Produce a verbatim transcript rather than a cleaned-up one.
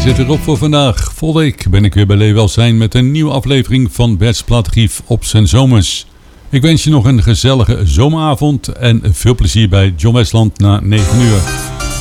zit erop voor vandaag. Volgende week ben ik weer bij Leefwelzijn met een nieuwe aflevering van Bert's Platenarchief op zijn zomers. Ik wens je nog een gezellige zomeravond en veel plezier bij John Westland na negen uur.